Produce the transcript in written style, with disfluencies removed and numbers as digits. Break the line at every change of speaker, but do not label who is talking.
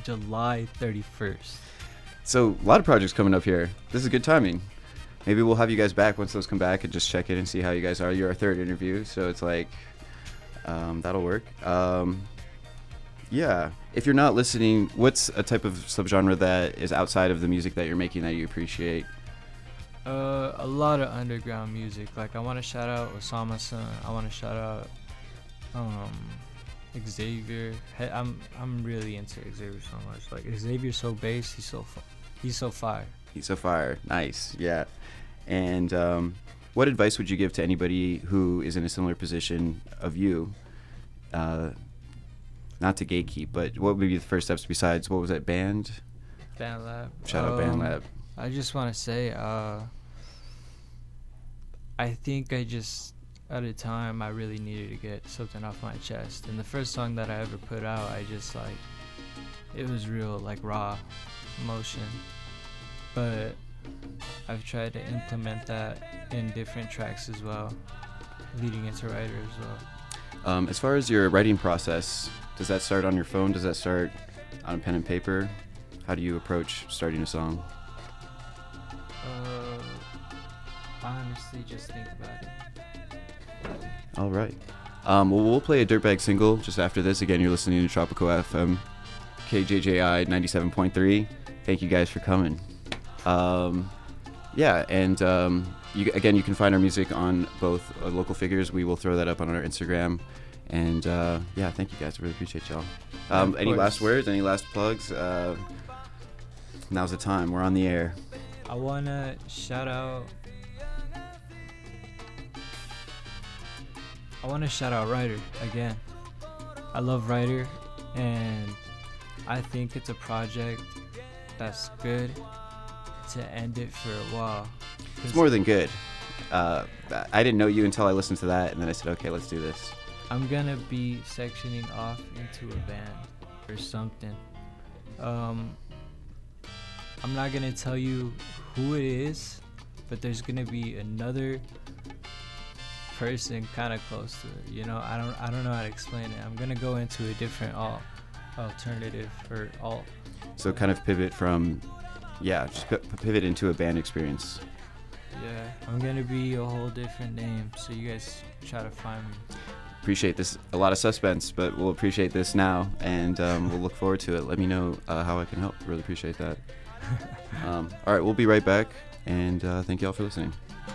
July 31st.
So a lot of projects coming up here. This is good timing. Maybe we'll have you guys back once those come back and just check in and see how you guys are. You're our third interview, so it's like that'll work. Yeah. If you're not listening, what's a type of subgenre that is outside of the music that you're making that you appreciate?
A lot of underground music. Like, I want to shout out Osama Sun. I want to shout out Xavier. I'm really into Xavier so much. Like, Xavier's so bass. He's so fire.
He's so fire. Nice. Yeah. And what advice would you give to anybody who is in a similar position of you? Not to gatekeep, but what would be the first steps besides, what was that, band?
BandLab.
Shout out BandLab.
I just want to say, I think at a time, I really needed to get something off my chest. And the first song that I ever put out, it was real, like, raw emotion. But I've tried to implement that in different tracks as well, leading into writer as well.
As far as your writing process, does that start on your phone? Does that start on a pen and paper? How do you approach starting a song?
I honestly just think about it.
All right. Well, we'll play a Dirtbag single just after this. Again, you're listening to Tropico FM, KJJI 97.3. Thank you guys for coming. Yeah, and you can find our music on both Local Figures. We will throw that up on our Instagram. And yeah, thank you guys. I really appreciate y'all. Any last words? Any last plugs? Now's the time. We're on the air.
I want to shout out Ryder again. I love Ryder, and I think it's a project that's good to end it for a while.
It's more than good. I didn't know you until I listened to that, and then I said, okay, let's do this.
I'm gonna be sectioning off into a band or something. I'm not gonna tell you who it is, but there's gonna be another person kind of close to it. You know, I don't know how to explain it. I'm gonna go into a different alternative or alt.
So kind of pivot from, just pivot into a band experience.
Yeah, I'm gonna be a whole different name, so you guys try to find me.
Appreciate this. A lot of suspense, but we'll appreciate this now, and we'll look forward to it. Let me know how I can help. Really appreciate that. All right, we'll be right back, and thank you all for listening.